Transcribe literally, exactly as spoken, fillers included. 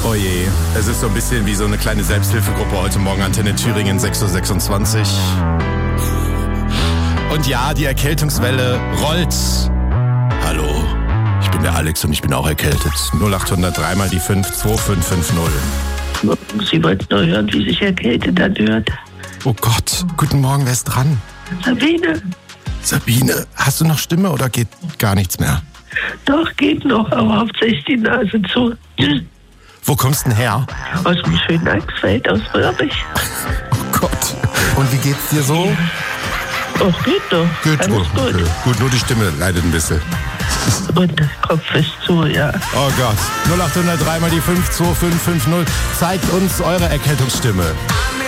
Oh je, es ist so ein bisschen wie so eine kleine Selbsthilfegruppe heute Morgen, Antenne Thüringen, sechs Uhr sechsundzwanzig. Und ja, die Erkältungswelle rollt. Hallo, ich bin der Alex und ich bin auch erkältet. null acht null null drei mal die fünf zwei fünf fünf null. Sie wollten nur hören, wie sich erkältet anhört. Oh Gott, guten Morgen, wer ist dran? Sabine. Sabine, hast du noch Stimme oder geht gar nichts mehr? Doch, geht noch, aber hauptsächlich die Nase zu. Wo kommst du denn her? Aus dem schönen Axfeld, aus Röhrig. Oh Gott. Und wie geht's dir so? Ach, geht doch. Gut, Alles gut. gut. Okay. Gut, nur die Stimme leidet ein bisschen. Und der Kopf ist zu, ja. Oh Gott. null acht null null drei mal die fünf zwei fünf fünf null. Zeigt uns eure Erkältungsstimme.